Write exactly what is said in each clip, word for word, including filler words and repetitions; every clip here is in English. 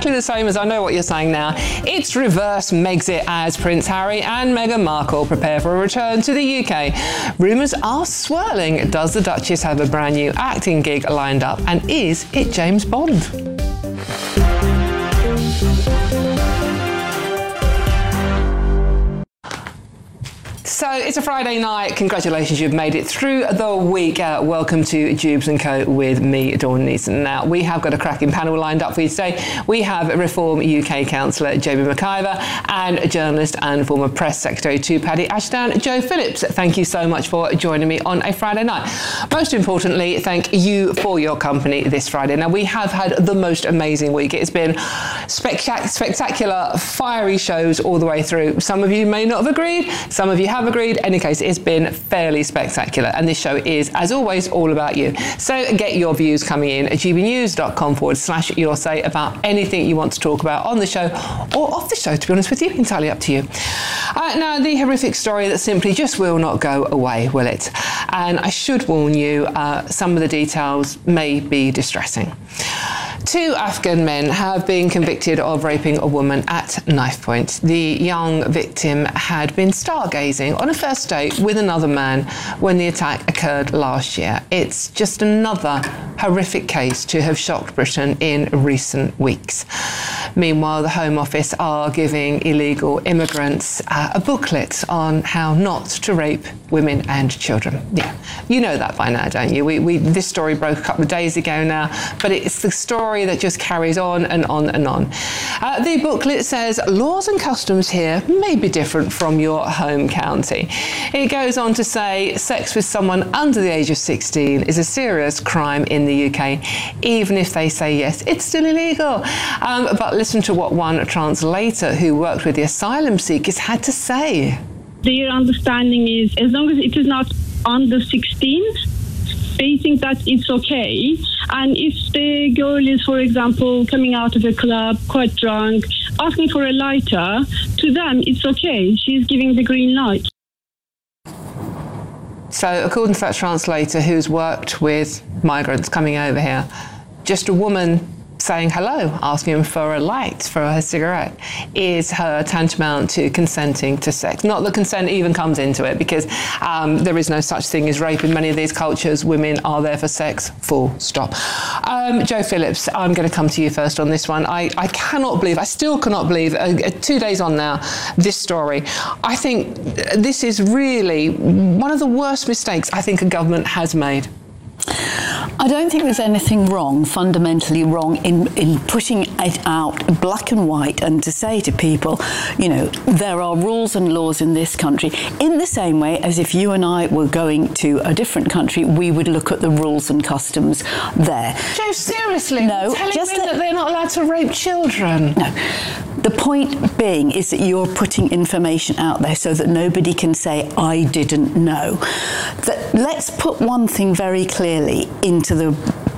exactly the same as I know what you're saying now. It's reverse Megxit as Prince Harry and Meghan Markle prepare for a return to the U K. Rumours are swirling. Does the Duchess have a brand new acting gig lined up? And is it James Bond? So it's a Friday night. Congratulations, you've made it through the week. Uh, welcome to Jubes and Co with me, Dawn Neeson. Now, we have got a cracking panel lined up for you today. We have Reform U K councillor Jamie McIver and journalist and former press secretary to Paddy Ashdown, Jo Phillips. Thank you so much for joining me on a Friday night. Most importantly, thank you for your company this Friday. Now, we have had the most amazing week. It's been spectac- spectacular, fiery shows all the way through. Some of you may not have agreed. Some of you have agreed. In any case, it's been fairly spectacular, and this show is, as always, all about you. So get your views coming in at gbnews.com forward slash your say about anything you want to talk about on the show or off the show, to be honest with you, entirely up to you. Uh, now, the horrific story that simply just will not go away, will it? And I should warn you, uh, some of the details may be distressing. Two Afghan men have been convicted of raping a woman at knife point. The young victim had been stargazing on a first date with another man when the attack occurred last year. It's just another horrific case to have shocked Britain in recent weeks. Meanwhile, the Home Office are giving illegal immigrants uh, a booklet on how not to rape women and children. Yeah, you know that by now, don't you? We, we, this story broke a couple of days ago now, but it's the story that just carries on and on and on. Uh, the booklet says laws and customs here may be different from your home county. It goes on to say sex with someone under the age of sixteen is a serious crime in the U K. Even if they say yes, it's still illegal. Um, but listen to what one translator who worked with the asylum seekers had to say. Their understanding is as long as it is not under sixteen, they think that it's okay. And if the girl is, for example, coming out of a club, quite drunk, asking for a lighter, to them it's okay. She's giving the green light. So according to that translator who's worked with migrants coming over here, just a woman saying hello, asking for a light for her cigarette, is her tantamount to consenting to sex. Not that consent even comes into it, because um, there is no such thing as rape in many of these cultures. Women are there for sex, full stop. Um, Jo Phillips, I'm going to come to you first on this one. I, I cannot believe, I still cannot believe, uh, two days on now, this story. I think this is really one of the worst mistakes I think a government has made. I don't think there's anything wrong, fundamentally wrong, in, in putting it out black and white and to say to people, you know, there are rules and laws in this country, in the same way as if you and I were going to a different country, we would look at the rules and customs there. Jo, seriously? No, telling just them that, that they're not allowed to rape children? No. The point being is that you're putting information out there so that nobody can say, I didn't know. That, let's put one thing very clearly into the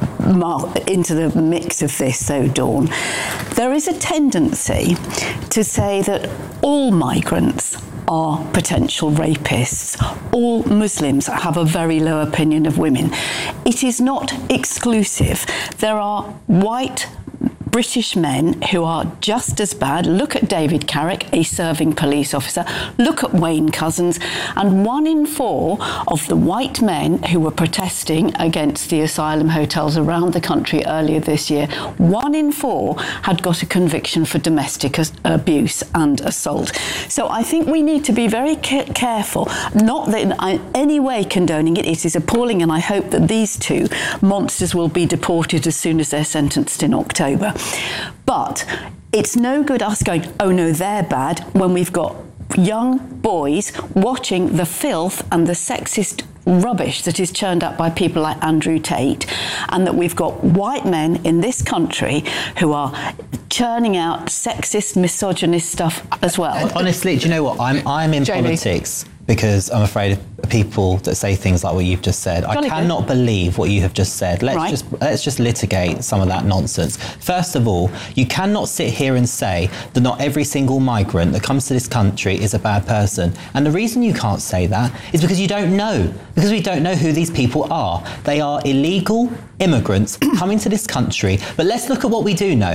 into the mix of this, though, Dawn. There is a tendency to say that all migrants are potential rapists. All Muslims have a very low opinion of women. It is not exclusive. There are white British men who are just as bad. Look at David Carrick, a serving police officer. Look at Wayne Couzens. And one in four of the white men who were protesting against the asylum hotels around the country earlier this year, one in four had got a conviction for domestic abuse and assault. So I think we need to be very ca- careful, not that in any way condoning it. It is appalling, and I hope that these two monsters will be deported as soon as they're sentenced in October. But it's no good us going, oh no, they're bad, when we've got young boys watching the filth and the sexist rubbish that is churned up by people like Andrew Tate, and that we've got white men in this country who are churning out sexist, misogynist stuff as well. Honestly, do you know what? I'm I'm in Jamie. politics because I'm afraid of people that say things like what you've just said. Jolly I cannot good. believe what you have just said. Let's Right. just let's just litigate some of that nonsense. First of all, you cannot sit here and say that not every single migrant that comes to this country is a bad person. And the reason you can't say that is because you don't know. Because we don't know who these people are. They are illegal immigrants coming to this country. But let's look at what we do know.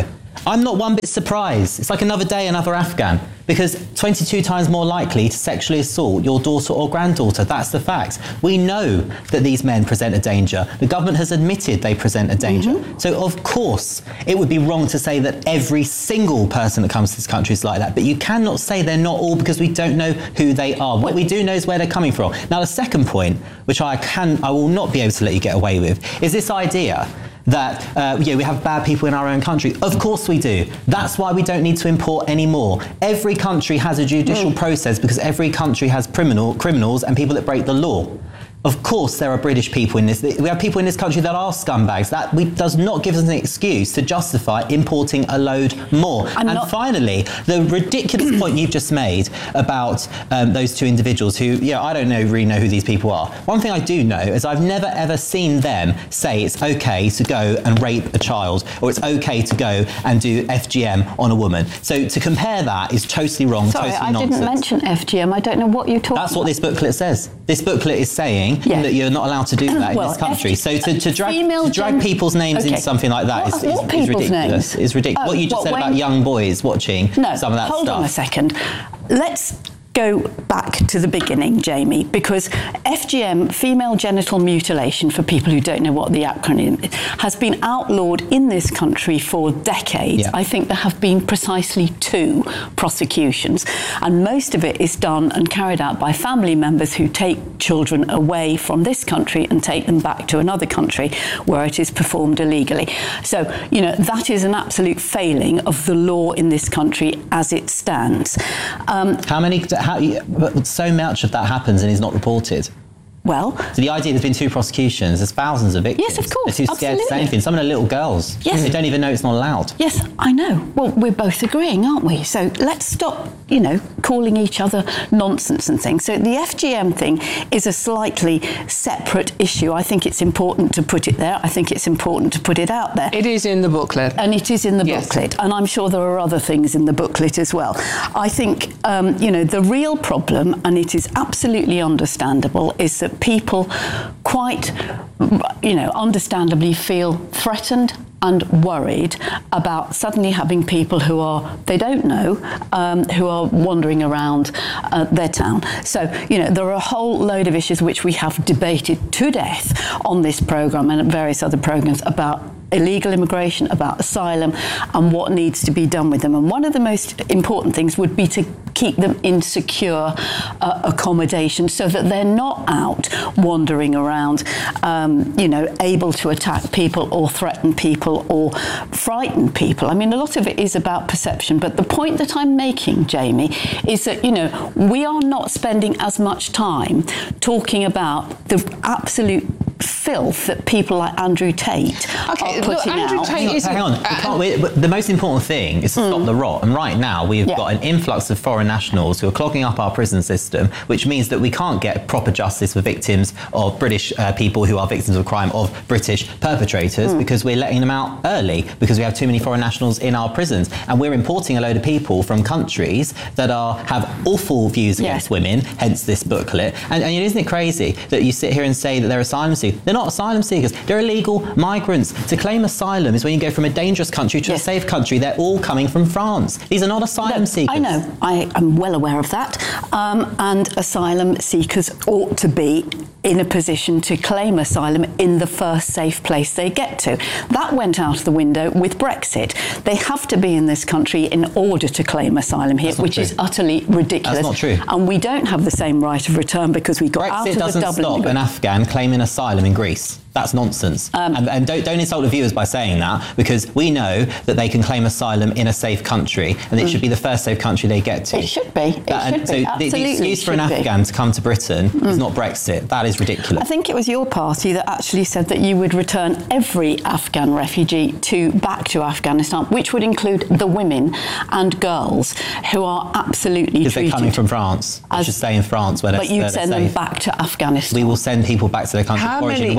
I'm not one bit surprised. It's like another day, another Afghan. Because twenty-two times more likely to sexually assault your daughter or granddaughter. That's the fact. We know that these men present a danger. The government has admitted they present a danger. Mm-hmm. So of course, it would be wrong to say that every single person that comes to this country is like that. But you cannot say they're not all, because we don't know who they are. What we do know is where they're coming from. Now, the second point, which I can, I will not be able to let you get away with, is this idea that uh, yeah, we have bad people in our own country. Of course we do. That's why we don't need to import any more. Every country has a judicial mm. process, because every country has criminal criminals and people that break the law. Of course there are British people in this. We have people in this country that are scumbags. That we, does not give us an excuse to justify importing a load more. I'm and finally, the ridiculous point you've just made about um, those two individuals who, yeah, I don't know really know who these people are. One thing I do know is I've never ever seen them say it's okay to go and rape a child, or it's okay to go and do F G M on a woman. So to compare that is totally wrong, Sorry, totally I nonsense. didn't mention F G M. I don't know what you're talking about. That's what this booklet says. This booklet is saying yeah. that you're not allowed to do that well, in this country. F- so to, to drag, to drag gen- people's names okay. into something like that what, is, is, what is ridiculous. Names? It's ridiculous. Oh, what you just what, said when... about young boys watching no, some of that hold stuff. Hold on a second. Let's go back to the beginning, Jamie, because F G M, female genital mutilation, for people who don't know what the acronym is, has been outlawed in this country for decades. Yeah. I think there have been precisely two prosecutions, and most of it is done and carried out by family members who take children away from this country and take them back to another country where it is performed illegally. So, you know, that is an absolute failing of the law in this country as it stands. Um, How many... How, but so much of that happens and is not reported. Well, so the idea there's been two prosecutions, there's thousands of victims. Yes, of course. They're too scared absolutely. to say anything. Some of the little girls, yes. they don't even know it's not allowed. Yes, I know. Well, we're both agreeing, aren't we? So let's stop, you know, calling each other nonsense and things. So the F G M thing is a slightly separate issue. I think it's important to put it there. I think it's important to put it out there. It is in the booklet. And it is in the yes. booklet. And I'm sure there are other things in the booklet as well. I think, um, you know, the real problem, and it is absolutely understandable, is that people quite, you know, understandably feel threatened and worried about suddenly having people who are, they don't know, um, who are wandering around uh, their town. So, you know, there are a whole load of issues which we have debated to death on this programme and at various other programmes about illegal immigration, about asylum, and what needs to be done with them. And one of the most important things would be to keep them in secure uh, accommodation so that they're not out wandering around, um, you know, able to attack people or threaten people or frighten people. I mean, a lot of it is about perception, but the point that I'm making, Jamie, is that, you know, we are not spending as much time talking about the absolute filth that people like Andrew Tate okay, are putting look, Andrew out. Tate is Hang on, we can't, we, the most important thing is to mm. stop the rot. And right now we've yeah. got an influx of foreign nationals who are clogging up our prison system, which means that we can't get proper justice for victims of British uh, people who are victims of crime, of British perpetrators, mm. because we're letting them out early because we have too many foreign nationals in our prisons. And we're importing a load of people from countries that are have awful views against yes. women, hence this booklet. And, and isn't it crazy that you sit here and say that they're asylum seekers? They're not asylum seekers. They're illegal migrants. To claim asylum is when you go from a dangerous country to yes. a safe country. They're all coming from France. These are not asylum no, seekers. I know. I am well aware of that. Um, and asylum seekers ought to be in a position to claim asylum in the first safe place they get to. That went out of the window with Brexit. They have to be in this country in order to claim asylum here, which true. is utterly ridiculous. That's not true. And we don't have the same right of return because we got Brexit out of the doesn't Dublin... stop an Afghan claiming asylum in Greece. That's nonsense. Um, and and don't, don't insult the viewers by saying that, because we know that they can claim asylum in a safe country, and it mm. should be the first safe country they get to. It should be. It that, should so be. The, the excuse for an Afghan be. to come to Britain mm. is not Brexit. That is ridiculous. I think it was your party that actually said that you would return every Afghan refugee to back to Afghanistan, which would include the women and girls who are absolutely because treated... they're coming from France. They should stay in France. Where but you'd send safe. them back to Afghanistan. We will send people back to their country of origin, where we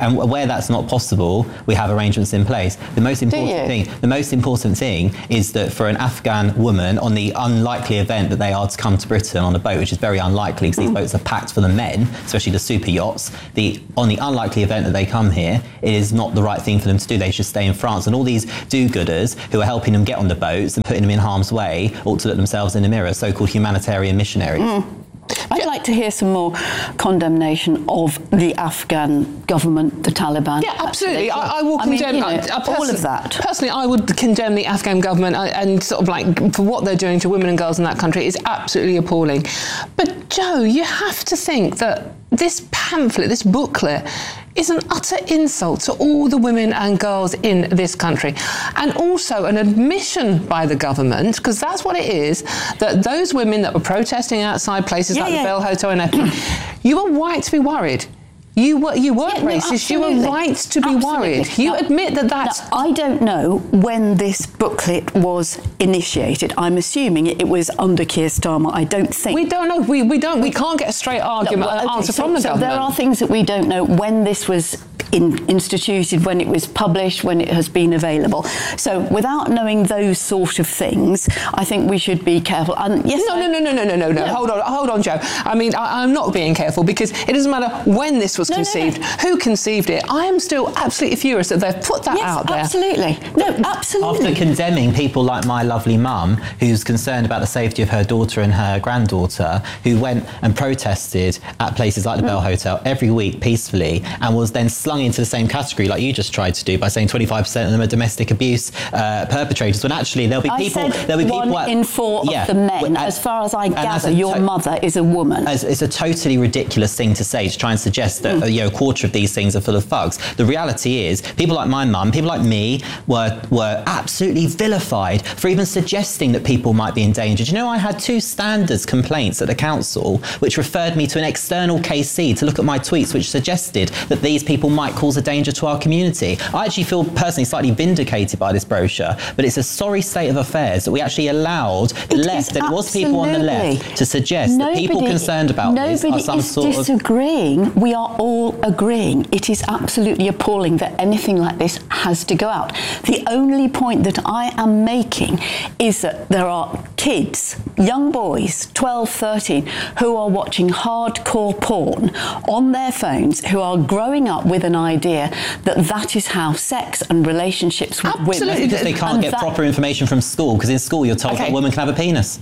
and where that's not possible, we have arrangements in place. The most important thing, the most important thing is that for an Afghan woman, on the unlikely event that they are to come to Britain on a boat, which is very unlikely because mm. these boats are packed for the men, especially the super yachts, the on the unlikely event that they come here, it is not the right thing for them to do. They should stay in France. And all these do-gooders who are helping them get on the boats and putting them in harm's way ought to look themselves in the mirror, so-called humanitarian missionaries. Mm. I'd like to hear some more condemnation of the Afghan government, the Taliban. Yeah, absolutely. I, I will I mean, condemn you know, I, I all of that. Personally, I would condemn the Afghan government and, and sort of like for what they're doing to women and girls in that country is absolutely appalling. But Jo, you have to think that this pamphlet, this booklet, is an utter insult to all the women and girls in this country. And also an admission by the government, because that's what it is, that those women that were protesting outside places yeah, like yeah. the Bell Hotel in Epping, you were right to be worried. You were you weren't yeah, racist. No, you were right to be absolutely. worried. You now, admit that that's. Now, I don't know when this booklet was initiated. I'm assuming it, it was under Keir Starmer. I don't think we don't know. We we don't. We can't get a straight argument no, well, okay, answer so, from the so government. There are things that we don't know when this was in, instituted, when it was published, when it has been available. So without knowing those sort of things, I think we should be careful. And yes, no, I, no, no, no, no, no, no, no. Hold on, hold on, Jo. I mean, I, I'm not being careful because it doesn't matter when this was. No, conceived, no, no. Who conceived it? I am still absolutely furious that they've put that yes, out there. Absolutely. No, absolutely. After condemning people like my lovely mum, who's concerned about the safety of her daughter and her granddaughter, who went and protested at places like the mm. Bell Hotel every week peacefully, and was then slung into the same category like you just tried to do by saying twenty-five percent of them are domestic abuse uh, perpetrators, when actually there'll be I people... Said there'll be one people at, in four yeah, of the men, as, as far as I gather, as your to- mother is a woman. As, it's a totally ridiculous thing to say, to try and suggest that mm. you know, a quarter of these things are full of thugs. The reality is, people like my mum, people like me, were were absolutely vilified for even suggesting that people might be in danger. Do you know, I had two standards complaints at the council which referred me to an external K C to look at my tweets which suggested that these people might cause a danger to our community. I actually feel personally slightly vindicated by this brochure, but it's a sorry state of affairs that we actually allowed the it left, and it was people on the left, to suggest nobody, that people concerned about this are some sort of... Nobody is disagreeing. We are all agreeing. It is absolutely appalling that anything like this has to go out. The only point that I am making is that there are kids, young boys, twelve, thirteen, who are watching hardcore porn on their phones, who are growing up with an idea that that is how sex and relationships with Absolutely. women... Because they can't and get that, proper information from school, because in school you're told okay. that a woman can have a penis.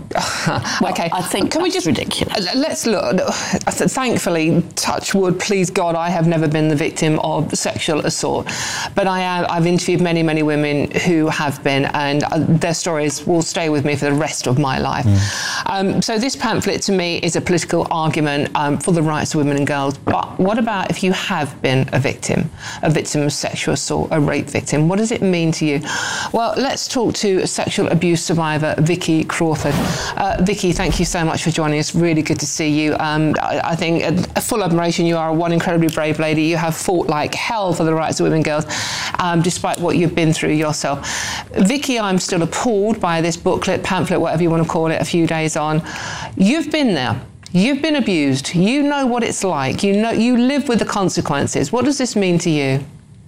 well, okay, I think can that's we just ridiculous. Let's look. Thankfully, touch wood, please God, I have never been the victim of sexual assault, but I have. I've interviewed many, many women who have been, and their stories will stay with me for the rest of my life. Mm. Um, so this pamphlet, to me, is a political argument um, for the rights of women and girls. But what about if you have been a victim, a victim of sexual assault, a rape victim? What does it mean to you? Well, let's talk to sexual abuse survivor Vicky Crawford. Uh, Vicky, thank you so much for joining us. Really good to see you. Um, I, I think a, a full admiration. You are one incredibly brave lady. You have fought like hell for the rights of women and girls, um, despite what you've been through yourself. Vicky, I'm still appalled by this booklet, pamphlet, whatever you want to call it, a few days on. You've been there. You've been abused. You know what it's like. You know, you live with the consequences. What does this mean to you?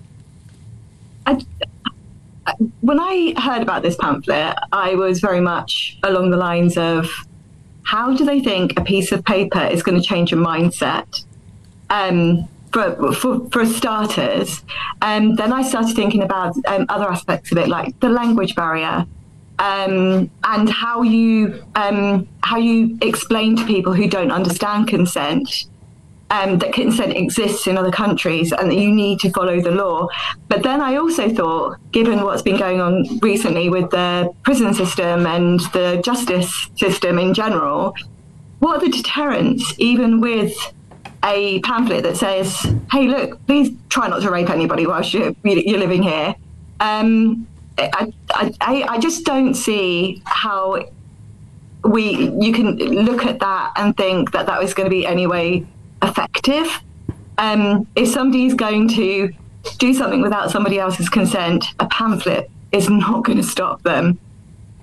I, when I heard about this pamphlet, I was very much along the lines of, how do they think a piece of paper is going to change a mindset? Um, for, for, for starters. Um, then I started thinking about um, other aspects of it, like the language barrier, um, and how you um, how you explain to people who don't understand consent um, that consent exists in other countries and that you need to follow the law. But then I also thought, given what's been going on recently with the prison system and the justice system in general, what are the deterrents, even with a pamphlet that says, hey, look, please try not to rape anybody whilst you're, you're living here. Um, I, I, I just don't see how we you can look at that and think that that was going to be any way effective. Um, if somebody's going to do something without somebody else's consent, a pamphlet is not going to stop them.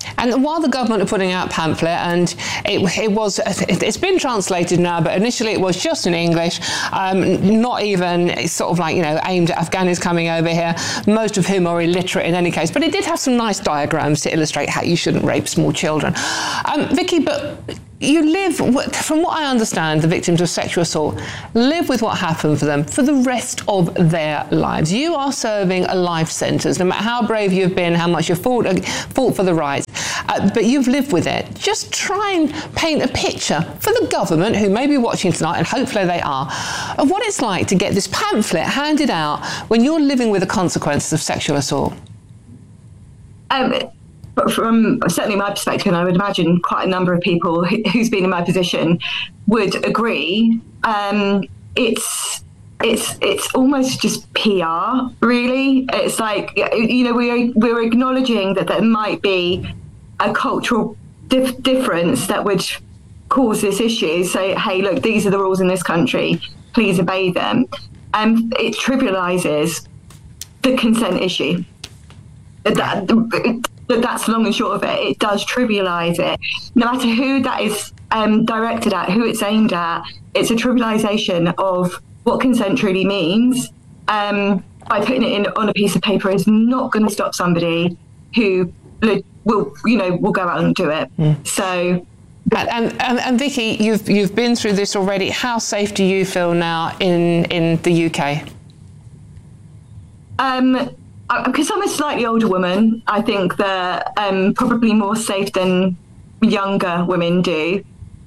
And while the government are putting out a pamphlet, and it, it was, it's been translated now, but initially it was just in English, um, not even sort of like, you know, aimed at Afghanis coming over here, most of whom are illiterate in any case. But it did have some nice diagrams to illustrate how you shouldn't rape small children. Um, Vicky, but you live, from what I understand, the victims of sexual assault live with what happened for them for the rest of their lives. You are serving a life sentence, no matter how brave you've been, how much you've fought, fought for the rights, uh, but you've lived with it. Just try and paint a picture for the government, who may be watching tonight, and hopefully they are, of what it's like to get this pamphlet handed out when you're living with the consequences of sexual assault. Um, From certainly my perspective, and I would imagine quite a number of people who's been in my position would agree, um, it's it's it's almost just P R, really. It's like, you know, we're we're acknowledging that there might be a cultural dif- difference that would cause this issue. Say, hey, look, these are the rules in this country, please obey them. And it trivialises the consent issue. That, But that's long and short of it. It does trivialise it. No matter who that is um, directed at, who it's aimed at, it's a trivialisation of what consent truly means. Um, by putting it in on a piece of paper is not going to stop somebody who will, you know, will go out and do it. Mm. So. And, and, and Vicky, you've you've been through this already. How safe do you feel now in in the U K? Um. Because I'm a slightly older woman, I think that um, probably more safe than younger women do.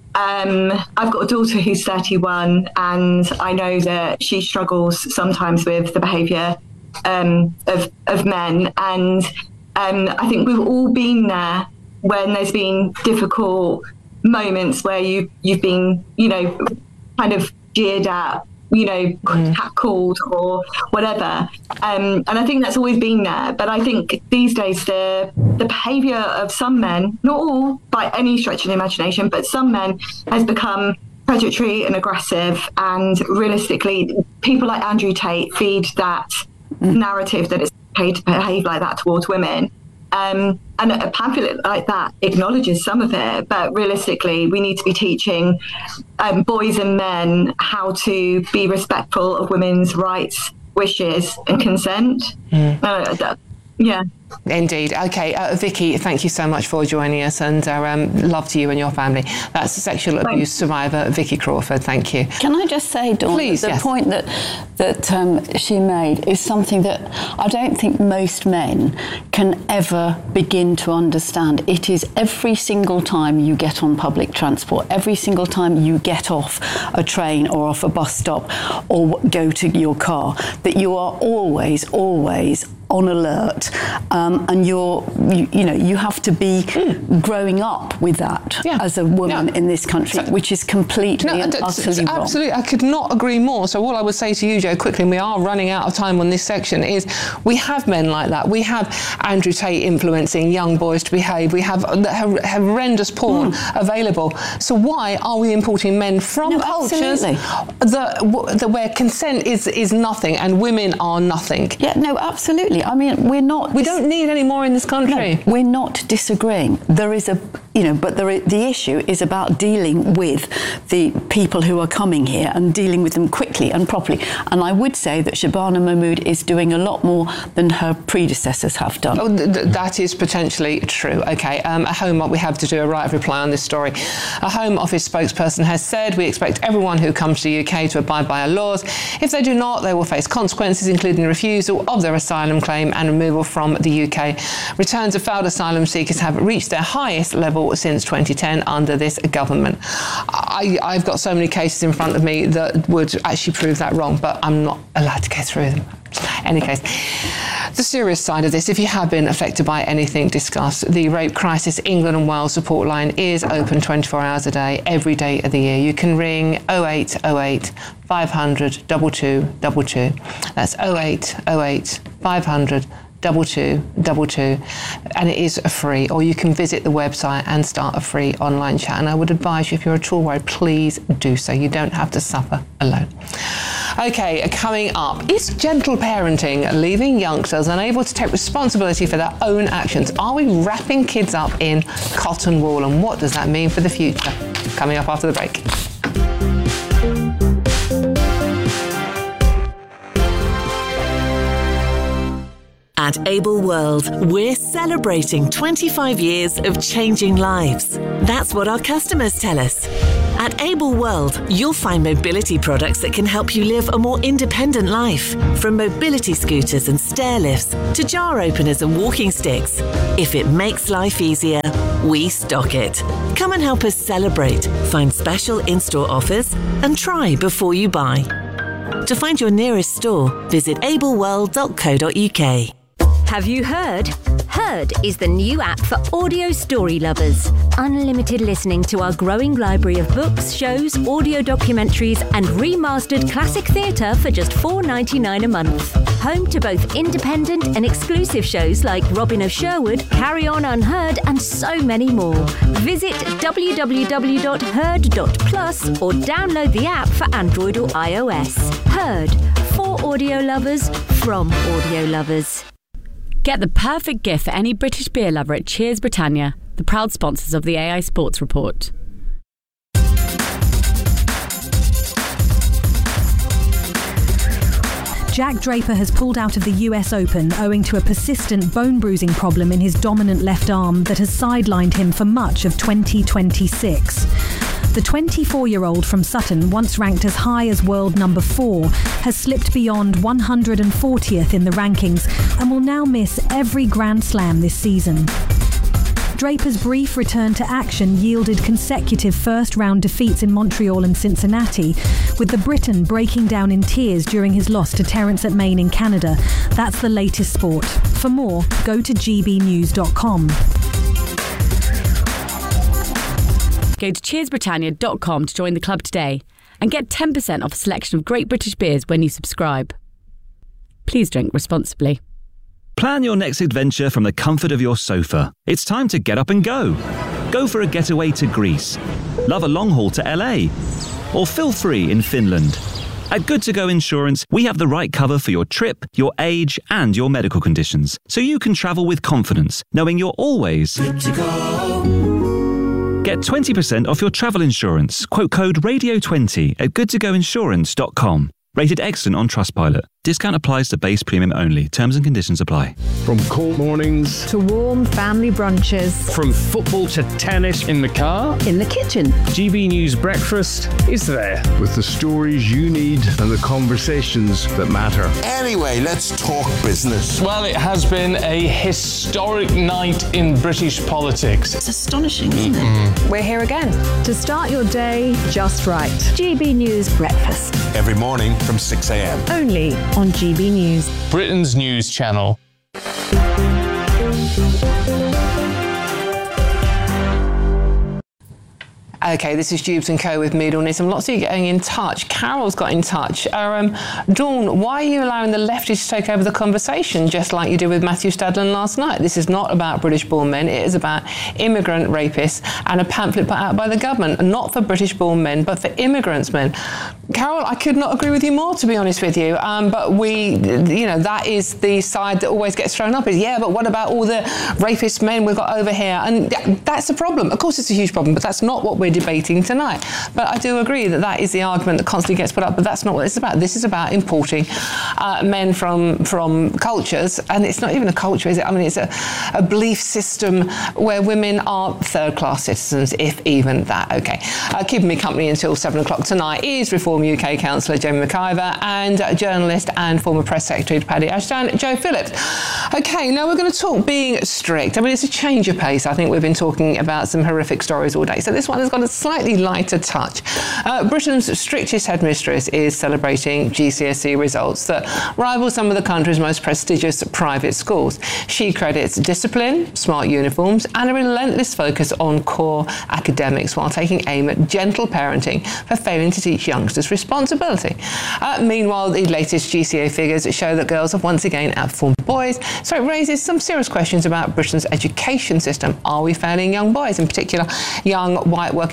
Um, I've got a daughter who's thirty-one, and I know that she struggles sometimes with the behaviour um, of, of men. And um, I think we've all been there when there's been difficult moments where you, you've been, you know, kind of jeered at, you know, mm. called or whatever. Um, and I think that's always been there. But I think these days the the behaviour of some men, not all by any stretch of the imagination, but some men has become predatory and aggressive. And realistically, people like Andrew Tate feed that mm. narrative that it's okay to behave like that towards women. Um, and a pamphlet like that acknowledges some of it, but realistically, we need to be teaching um, boys and men how to be respectful of women's rights, wishes, and consent. Mm. Uh, that, yeah. Indeed. Okay, uh, Vicky, thank you so much for joining us, and uh, um, love to you and your family. That's sexual abuse Thanks. survivor Vicky Crawford. Thank you. Can I just say, Dawn, Please, the yes. point that that um, she made is something that I don't think most men can ever begin to understand. It is every single time you get on public transport, every single time you get off a train or off a bus stop or go to your car, that you are always, always on alert, um, and you're, you, you know, you have to be mm. growing up with that yeah. as a woman yeah. in this country, so, which is completely no, and utterly wrong. Absolutely, I could not agree more. So all I would say to you, Jo, quickly, and we are running out of time on this section, is we have men like that. We have Andrew Tate influencing young boys to behave. We have the horrendous porn mm. available. So why are we importing men from no, cultures that, that where consent is, is nothing and women are nothing? Yeah, no, absolutely. I mean, we're not... We don't need any more in this country. No, we're not disagreeing. There is a, you know, but there is, the issue is about dealing with the people who are coming here and dealing with them quickly and properly. And I would say that Shabana Mahmood is doing a lot more than her predecessors have done. Oh, th- th- that is potentially true. Okay, um, a Home we have to do a right of reply on this story. A Home Office spokesperson has said, we expect everyone who comes to the U K to abide by our laws. If they do not, they will face consequences, including refusal of their asylum claim and removal from the U K. Returns of failed asylum seekers have reached their highest level since twenty ten under this government. I, I've got so many cases in front of me that would actually prove that wrong, but I'm not allowed to go through them. Any case, the serious side of this, if you have been affected by anything discussed, the Rape Crisis England and Wales support line is open twenty-four hours a day, every day of the year. You can ring oh eight oh eight, five hundred, two two two two. That's oh eight oh eight, five hundred, two two two two, and it is free. Or you can visit the website and start a free online chat. And I would advise you, if you're at all worried, please do so. You don't have to suffer alone. Okay, coming up, is gentle parenting leaving youngsters unable to take responsibility for their own actions? Are we wrapping kids up in cotton wool, and what does that mean for the future? Coming up after the break. At Able World, we're celebrating twenty-five years of changing lives. That's what our customers tell us. At Able World, you'll find mobility products that can help you live a more independent life. From mobility scooters and stair lifts to jar openers and walking sticks. If it makes life easier, we stock it. Come and help us celebrate, find special in-store offers, and try before you buy. To find your nearest store, visit able world dot co dot U K. Have you heard? Heard is the new app for audio story lovers. Unlimited listening to our growing library of books, shows, audio documentaries and remastered classic theatre for just four dollars ninety-nine a month. Home to both independent and exclusive shows like Robin of Sherwood, Carry On Unheard and so many more. Visit w w w dot heard dot plus or download the app for Android or iOS. Heard, for audio lovers, from audio lovers. Get the perfect gift for any British beer lover at Cheers Britannia, the proud sponsors of the A I Sports Report. Jack Draper has pulled out of the U S Open owing to a persistent bone-bruising problem in his dominant left arm that has sidelined him for much of twenty twenty-six. The twenty-four-year-old from Sutton, once ranked as high as world number four, has slipped beyond one hundred fortieth in the rankings and will now miss every Grand Slam this season. Draper's brief return to action yielded consecutive first-round defeats in Montreal and Cincinnati, with the Briton breaking down in tears during his loss to Terence at Main in Canada. That's the latest sport. For more, go to g b news dot com. Go to cheers britannia dot com to join the club today and get ten percent off a selection of great British beers when you subscribe. Please drink responsibly. Plan your next adventure from the comfort of your sofa. It's time to get up and go. Go for a getaway to Greece. Love a long haul to L A. Or feel free in Finland. At Good To Go Insurance, we have the right cover for your trip, your age, and your medical conditions, so you can travel with confidence, knowing you're always good to go. Get twenty percent off your travel insurance. Quote code radio twenty at good to go insurance dot com. Rated excellent on Trustpilot. Discount applies to base premium only. Terms and conditions apply. From cold mornings to warm family brunches. From football to tennis in the car. In the kitchen. G B News Breakfast is there. With the stories you need and the conversations that matter. Anyway, let's talk business. Well, it has been a historic night in British politics. It's astonishing, isn't it? We're here again to start your day just right. G B News Breakfast. Every morning from six a m. Only on G B News. Britain's news channel. Okay, this is Jubes and Co with me, Dawn Neeson. Lots of you getting in touch. Carol's got in touch. Uh, um, Dawn, why are you allowing the lefties to take over the conversation, just like you did with Matthew Stadlen last night? This is not about British-born men. It is about immigrant rapists and a pamphlet put out by the government, not for British-born men, but for immigrants men. Carol, I could not agree with you more, to be honest with you. Um, but we, you know, that is the side that always gets thrown up. Is yeah, but what about all the rapist men we've got over here? And that's a problem. Of course, it's a huge problem, but that's not what we're debating tonight. But I do agree that that is the argument that constantly gets put up, but that's not what it's about. This is about importing uh, men from from cultures, and it's not even a culture, is it? I mean, it's a, a belief system where women are third-class citizens, if even that. Okay. Uh, keeping me company until seven o'clock tonight is Reform U K councillor Jamie McIver and uh, journalist and former press secretary to Paddy Ashdown, Joe Phillips. Okay, now we're going to talk being strict. I mean, it's a change of pace. I think we've been talking about some horrific stories all day. So this one has got a slightly lighter touch. Uh, Britain's strictest headmistress is celebrating G C S E results that rival some of the country's most prestigious private schools. She credits discipline, smart uniforms, and a relentless focus on core academics while taking aim at gentle parenting for failing to teach youngsters responsibility. Uh, meanwhile, the latest G C S E figures show that girls have once again outperformed boys, so it raises some serious questions about Britain's education system. Are we failing young boys, in particular young white working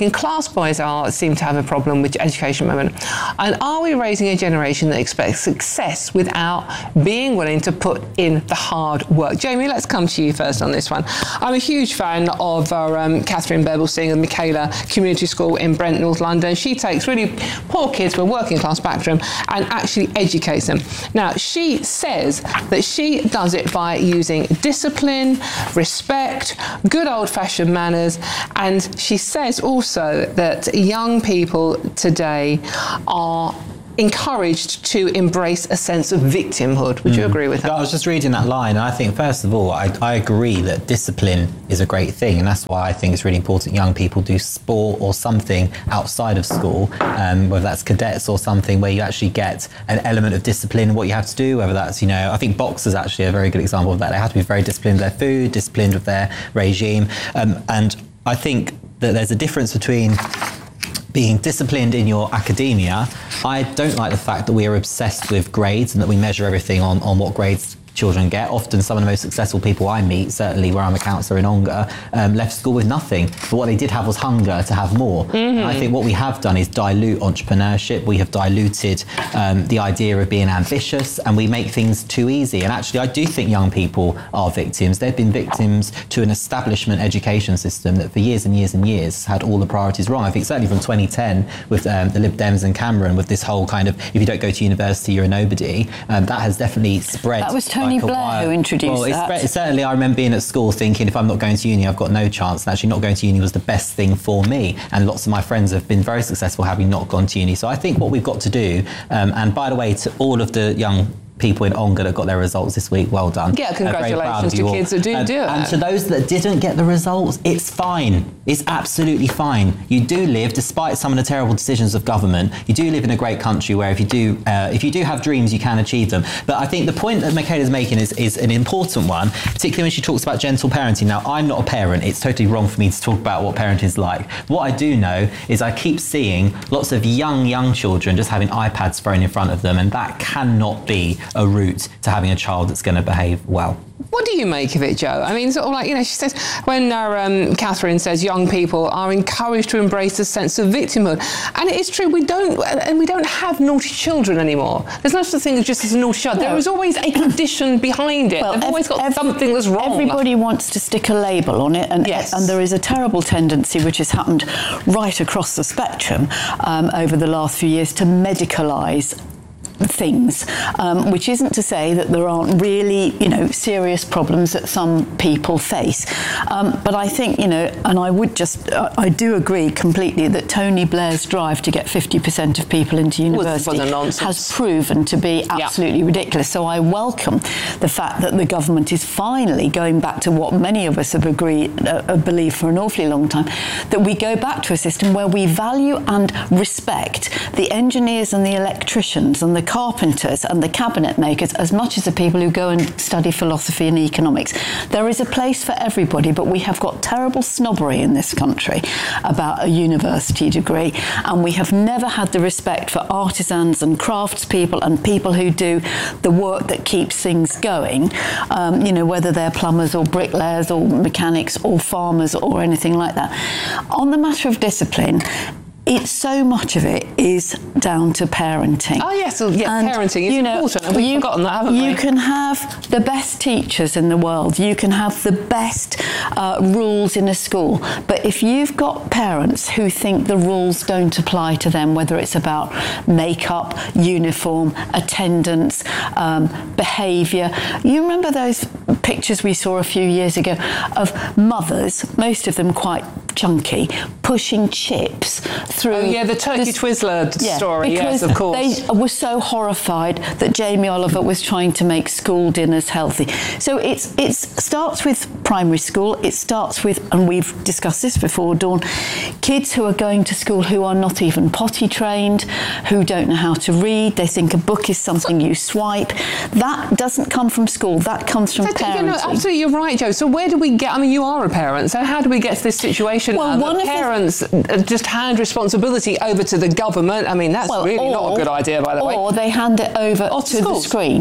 working class boys are seem to have a problem with education at the moment? And are we raising a generation that expects success without being willing to put in the hard work? Jamie, let's come to you first on this one. I'm a huge fan of our, um, Catherine Berbelsing of Michaela Community School in Brent, North London. She takes really poor kids from a working class background and actually educates them. Now, she says that she does it by using discipline, respect, good old-fashioned manners, and she says also that young people today are encouraged to embrace a sense of victimhood. Would mm. you agree with that? I was just reading that line, and I think, first of all, I, I agree that discipline is a great thing, and that's why I think it's really important young people do sport or something outside of school, um, whether that's cadets or something where you actually get an element of discipline in what you have to do, whether that's, you know, I think boxers actually a very good example of that. They have to be very disciplined with their food, disciplined with their regime, um, and I think that there's a difference between being disciplined in your academia. I don't like the fact that we are obsessed with grades and that we measure everything on, on what grades children get. Often some of the most successful people I meet, certainly where I'm a counsellor in Ongar, um, left school with nothing. But what they did have was hunger to have more. Mm-hmm. And I think what we have done is dilute entrepreneurship. We have diluted um, the idea of being ambitious, and we make things too easy. And actually, I do think young people are victims. They've been victims to an establishment education system that for years and years and years had all the priorities wrong. I think certainly from twenty ten with um, the Lib Dems and Cameron, with this whole kind of, if you don't go to university, you're a nobody, um, that has definitely spread. That was Tony Blair while. who introduced well, it's that. Spread, certainly, I remember being at school thinking, if I'm not going to uni, I've got no chance. And actually, not going to uni was the best thing for me. And lots of my friends have been very successful having not gone to uni. So I think what we've got to do, um, and by the way, to all of the young people in Ongar that got their results this week, well done. Yeah, congratulations to kids that do um, do it. And to those that didn't get the results, it's fine. It's absolutely fine. You do live, despite some of the terrible decisions of government, you do live in a great country where if you do uh, if you do have dreams, you can achieve them. But I think the point that Michaela's making is, is an important one, particularly when she talks about gentle parenting. Now, I'm not a parent. It's totally wrong for me to talk about what parenting is like. What I do know is I keep seeing lots of young, young children just having iPads thrown in front of them, and that cannot be a route to having a child that's going to behave well. What do you make of it, Joe? I mean, sort of like, you know, she says, when uh, um, Catherine says young people are encouraged to embrace a sense of victimhood. And it is true, we don't, and we don't have naughty children anymore. There's no such thing as just as a naughty child. No. There is always a condition behind it. Well, They've ev- always got ev- something that's wrong. Everybody wants to stick a label on it, and, yes. and there is a terrible tendency, which has happened right across the spectrum um, over the last few years, to medicalise things, um, which isn't to say that there aren't really, you know, serious problems that some people face. Um, but I think, you know, and I would just, uh, I do agree completely that Tony Blair's drive to get fifty percent of people into university has proven to be absolutely yeah. ridiculous. So I welcome the fact that the government is finally going back to what many of us have agreed, uh, believed for an awfully long time, that we go back to a system where we value and respect the engineers and the electricians and the carpenters and the cabinet makers as much as the people who go and study philosophy and economics. There is a place for everybody, but we have got terrible snobbery in this country about a university degree, and we have never had the respect for artisans and craftspeople and people who do the work that keeps things going, um, you know, whether they're plumbers or bricklayers or mechanics or farmers or anything like that. On the matter of discipline, it's so much of it is down to parenting. Oh yes, well, yeah, and, parenting is you know, important, and we've you, forgotten that, haven't you we? You can have the best teachers in the world, you can have the best uh, rules in a school, but if you've got parents who think the rules don't apply to them, whether it's about makeup, uniform, attendance, um, behaviour. You remember those pictures we saw a few years ago of mothers, most of them quite chunky, pushing chips through. Oh yeah, the turkey the, Twizzler yeah, story. Yes, of course. They were so horrified that Jamie Oliver was trying to make school dinners healthy. So it's it starts with primary school. It starts with, and we've discussed this before, Dawn, kids who are going to school who are not even potty trained, who don't know how to read. They think a book is something so, you swipe. That doesn't come from school. That comes from so, parenting. You know, absolutely, you're right, Joe. So where do we get? I mean, you are a parent. So how do we get to this situation? Well, uh, one of parents the, just hand responsibility over to the government. I mean, that's well, really or, not a good idea, by the or way. Or they hand it over or to schools. the screen. Yeah.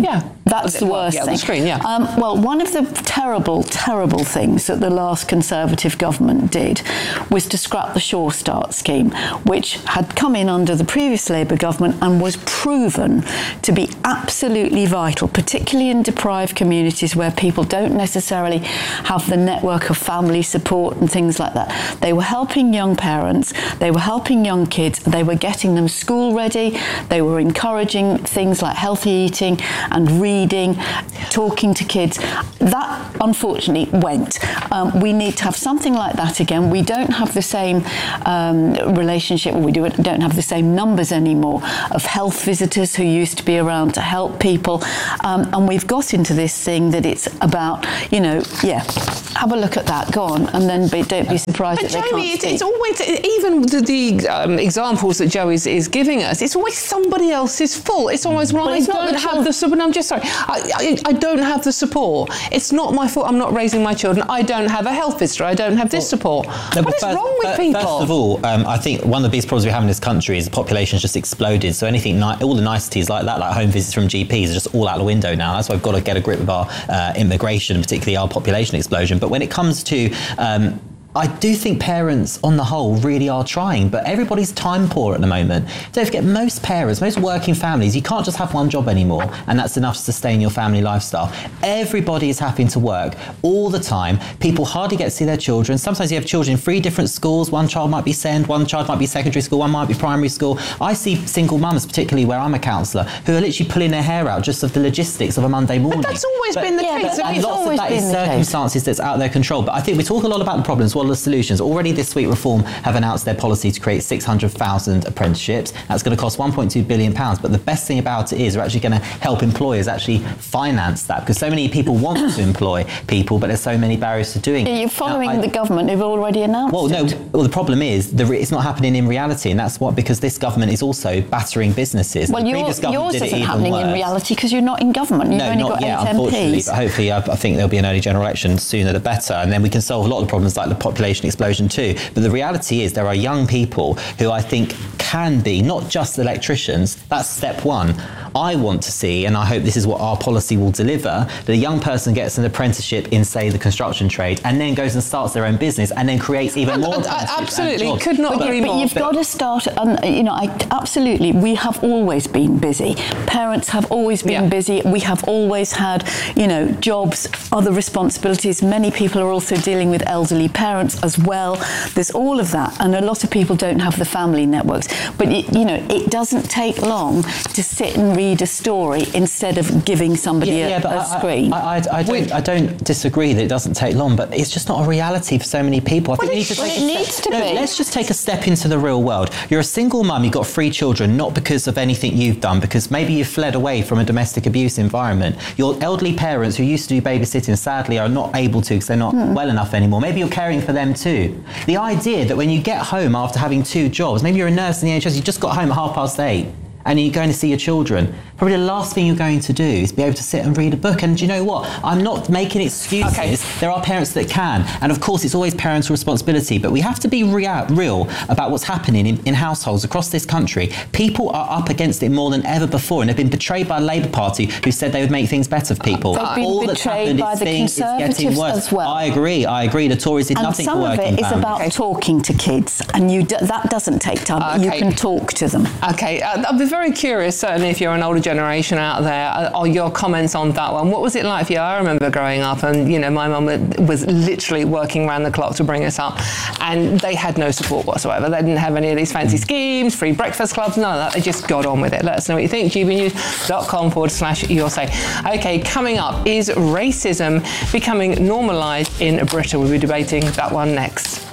That's the worst yeah, thing. The screen, yeah. Um, well, one of the terrible, terrible things that the last Conservative government did was to scrap the Sure Start scheme, which had come in under the previous Labour government and was proven to be absolutely vital, particularly in deprived communities where people don't necessarily have the network of family support and things like that. They were helping young parents, they were helping young kids, they were getting them school ready, they were encouraging things like healthy eating and reading, talking to kids. That unfortunately went. Um, we need to have something like that again. We don't have the same um, relationship, or we do, don't have the same numbers anymore of health visitors who used to be around to help people. Um, and we've got into this thing that it's about, you know, yeah, have a look at that, go on, and then be, don't be surprised but that Jamie, they can't it's, speak. it's always, even the, the um, examples that Joe is, is giving us, it's always somebody else's fault. It's always, well, Well, I it's not don't the have chil- the support. I'm just sorry. I, I, I don't have the support. It's not my fault. I'm not raising my children. I don't have a health visitor. I don't have this well, support. No, what is first, wrong with first, people? First of all, um, I think one of the biggest problems we have in this country is the population's just exploded. So anything, ni- all the niceties like that, like home visits from G Ps, are just all out the window now. That's why we've got to get a grip of our uh, immigration, particularly our population explosion. But when it comes to um, I do think parents, on the whole, really are trying, but everybody's time poor at the moment. Don't forget, most parents, most working families, you can't just have one job anymore, and that's enough to sustain your family lifestyle. Everybody is having to work all the time. People hardly get to see their children. Sometimes you have children in three different schools. One child might be SEND, one child might be secondary school, one might be primary school. I see single mums, particularly where I'm a counsellor, who are literally pulling their hair out just of the logistics of a Monday morning. But that's always but, been the yeah, case. And lots of that is circumstances that's out of their control. But I think we talk a lot about the problems. What are the solutions? Already this week, Reform have announced their policy to create six hundred thousand apprenticeships. That's going to cost one point two billion pounds. But the best thing about it is we're actually going to help employers actually finance that, because so many people want to employ people, but there's so many barriers to doing it. Yeah, you're following now, I, the government who've already announced well, no, it. well, the problem is the, it's not happening in reality, and that's what, because this government is also battering businesses. Well, the your, previous government yours did it isn't even happening worse. in reality because you're not in government. You've no, only not got yet, eight unfortunately. M Ps. But hopefully, I, I think there'll be an early general election sooner the better, and then we can solve a lot of the problems like the population explosion too. But the reality is there are young people who I think can be not just electricians. That's step one. I want to see, and I hope this is what our policy will deliver, that a young person gets an apprenticeship in, say, the construction trade, and then goes and starts their own business, and then creates even and, more uh, apprenticeships. Absolutely, could not but, agree but more. You've got to start, and you know, I, absolutely, we have always been busy. Parents have always been yeah. busy. We have always had, you know, jobs, other responsibilities. Many people are also dealing with elderly parents as well. There's all of that, and a lot of people don't have the family networks. But it, you know, it doesn't take long to sit and read a story instead of giving somebody yeah, a, yeah, but a I, screen. I, I, I, don't, I don't disagree that it doesn't take long, but it's just not a reality for so many people. I well, think we need it, to well, take it a needs step, to no, be. Let's just take a step into the real world. You're a single mum, you've got three children, not because of anything you've done, because maybe you've fled away from a domestic abuse environment. Your elderly parents who used to do babysitting, sadly, are not able to because they're not mm. well enough anymore. Maybe you're caring for them too. The idea that when you get home after having two jobs, maybe you're a nurse in the N H S, you just got home at half past eight, and you're going to see your children, probably the last thing you're going to do is be able to sit and read a book. And do you know what? I'm not making excuses. Okay. There are parents that can. And of course, it's always parental responsibility. But we have to be rea- real about what's happening in, in households across this country. People are up against it more than ever before. And they've been betrayed by the Labour Party, who said they would make things better for people. They've been All betrayed by the Conservatives as well. I agree. I agree. The Tories did and nothing for working And some of it is families. about okay. talking to kids. And you do, that doesn't take time. Okay. You can talk to them. OK. Uh, I'll be very curious, certainly if you're an older generation out there, are your comments on that one. What was it like for you? I remember growing up and, you know, my mum was literally working around the clock to bring us up, and they had no support whatsoever. They didn't have any of these fancy schemes, free breakfast clubs, none of that. They just got on with it. Let us know what you think. gbnews.com forward slash your say. OK, coming up, is racism becoming normalised in Britain? We'll be debating that one next.